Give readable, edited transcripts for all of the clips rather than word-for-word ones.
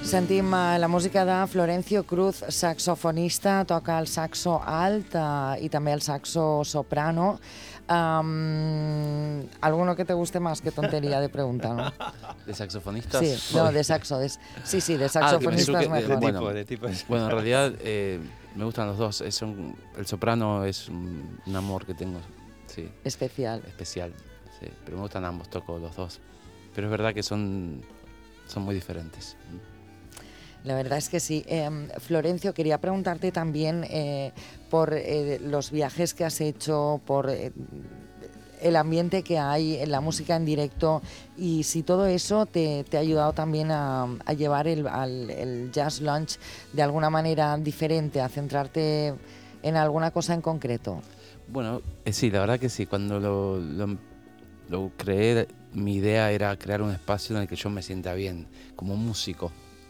Sentim la música de Florencio Cruz, saxofonista, toca el saxo alt y també el saxo soprano. ¿Alguno que te guste más? Qué tontería de pregunta, ¿no? ¿De saxofonistas? Sí, no, de saxo. Sí, de saxofonistas mejor. Bueno, en realidad me gustan los dos. El soprano es un amor que tengo, sí. Especial, sí. Pero me gustan ambos, toco los dos. Pero es verdad que son muy diferentes. La verdad es que sí. Florencio, quería preguntarte también por los viajes que has hecho, por el ambiente que hay en la música en directo y si todo eso te ha ayudado también a llevar el Jazz Lunch de alguna manera diferente, a centrarte en alguna cosa en concreto. Bueno, sí, la verdad que sí. Cuando lo creé, mi idea era crear un espacio en el que yo me sienta bien, como músico.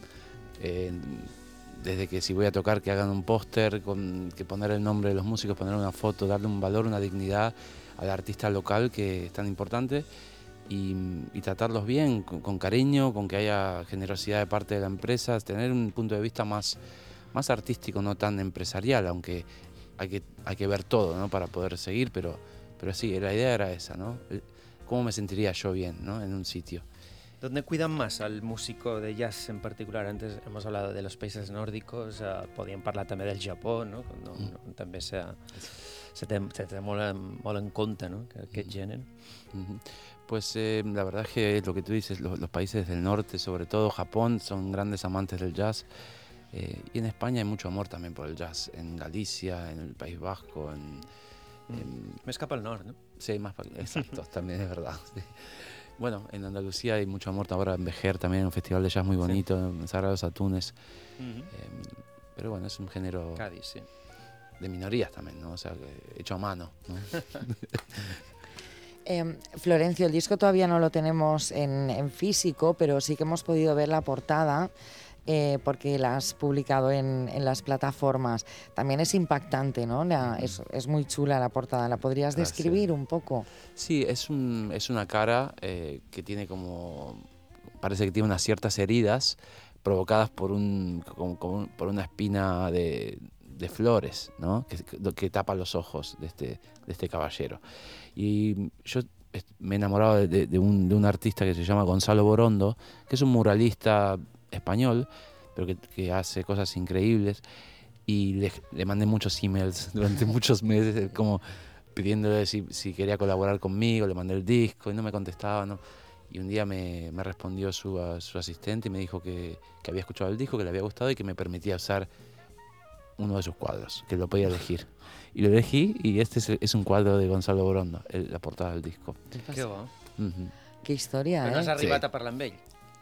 Desde que si voy a tocar que hagan un póster, que poner el nombre de los músicos, poner una foto, darle un valor, una dignidad al artista local que es tan importante y tratarlos bien, con cariño, con que haya generosidad de parte de la empresa, tener un punto de vista más artístico, no tan empresarial, aunque hay que ver todo, ¿no? Para poder seguir, pero sí, la idea era esa, ¿no? ¿Cómo me sentiría yo bien, ¿no? En un sitio? ¿Dónde cuidan más al músico de jazz en particular? Antes hemos hablado de los países nórdicos, podíem parlar també del Japó, no? També se té molt en compte, no? Aquest gènere. Pues la verdad es que lo que tú dices, los países del norte, sobre todo Japón, son grandes amantes del jazz. Y en España hay mucho amor también por el jazz. En Galicia, en el País Vasco, Més cap al nord, no? Sí, exacto, también es verdad. Sí. Bueno, en Andalucía hay mucho amor ahora en Vejer, también un festival de jazz muy bonito, sí. En Sagrados Atunes. Pero bueno, es un género Cádiz, sí. De minorías también, ¿no? O sea, hecho a mano, ¿no? Florencio, el disco todavía no lo tenemos en físico, pero sí que hemos podido ver la portada. Porque la has publicado en las plataformas. También es impactante, ¿no? Es muy chula la portada. ¿La podrías describir un poco? Sí, es una cara que tiene parece que tiene unas ciertas heridas provocadas por una espina de flores, ¿no? Que tapa los ojos de este caballero. Y yo me he enamorado de un artista que se llama Gonzalo Borondo, que es un muralista español, pero que hace cosas increíbles, y le mandé muchos emails durante muchos meses como pidiéndole si quería colaborar conmigo, le mandé el disco y no me contestaba, ¿no? Y un día me respondió su asistente y me dijo que había escuchado el disco, que le había gustado y que me permitía usar uno de sus cuadros, que lo podía elegir. Y lo elegí y este es un cuadro de Gonzalo Borondo, la portada del disco. Que bo. Qué historia, Però no has arribat a parlar amb ell?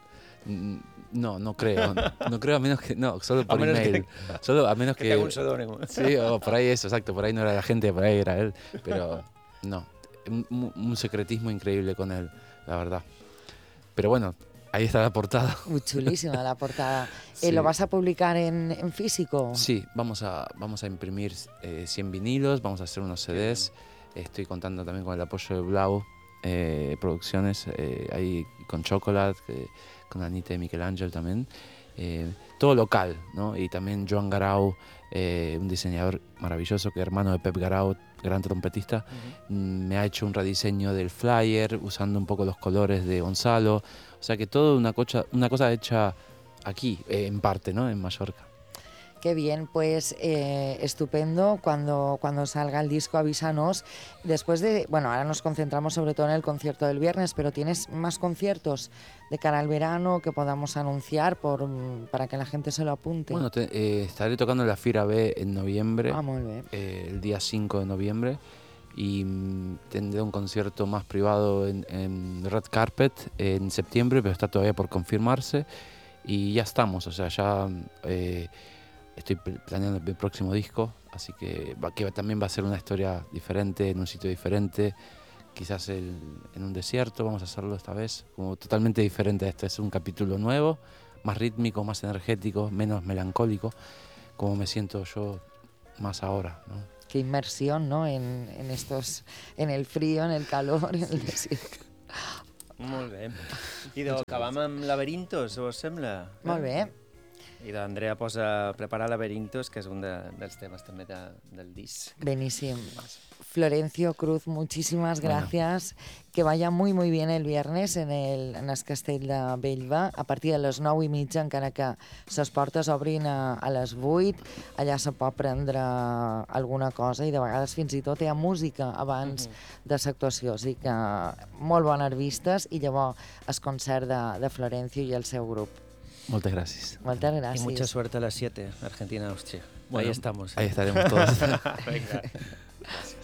No creo. No creo a menos que... No, solo por email. Solo a menos que... tenga un seudónimo. Sí, por ahí eso, exacto. Por ahí no era la gente, por ahí era él. Pero no. Un secretismo increíble con él, la verdad. Pero bueno, ahí está la portada. Muy chulísima la portada. Sí. ¿Lo vas a publicar en físico? Sí, vamos a imprimir 100 vinilos, vamos a hacer unos CDs. Estoy contando también con el apoyo de Blau Producciones, ahí con Chocolate, con Anita y Miguel Ángel también. Todo local, ¿no? Y también Joan Garau, un diseñador maravilloso, que es hermano de Pep Garau, gran trompetista, me ha hecho un rediseño del flyer usando un poco los colores de Gonzalo. O sea que todo una cosa hecha aquí, en parte, ¿no? En Mallorca. Qué bien, pues estupendo. Cuando salga el disco avísanos. Después ahora nos concentramos sobre todo en el concierto del viernes, pero ¿tienes más conciertos de cara al verano que podamos anunciar para que la gente se lo apunte? Bueno, estaré tocando en la Fira B en noviembre, muy bien. El día 5 de noviembre, y tendré un concierto más privado en Red Carpet en septiembre, pero está todavía por confirmarse, y ya estamos, o sea, ya... estoy planeando el próximo disco, así que también va a ser una historia diferente, en un sitio diferente, quizás en un desierto, vamos a hacerlo esta vez, como totalmente diferente a este. Es un capítulo nuevo, más rítmico, más energético, menos melancólico, como me siento yo más ahora, ¿no? Qué inmersión, ¿no? En el frío, en el calor, en el desierto. Molt bé. I acabam amb Laberintos, us sembla? Molt bé. I d'Andrea posa Preparar laberintos, que és un dels temes també del disc. Benísimo. Florencio Cruz, muchísimas gracias. Que vaya muy, muy bien el viernes en el Castell de Bellva. A partir de les 9:30, encara que les portes obrin a les 8, allà se pot prendre alguna cosa i de vegades fins i tot hi ha música abans de l'actuació. O sigui que molt bones vistes i llavors el concert de Florencio i el seu grup. Muchas gracias. Moltes gràcies. Y mucha suerte a las 7, Argentina-Austria. Bueno, ahí estamos. Ahí estaremos todos. Venga. Gracias.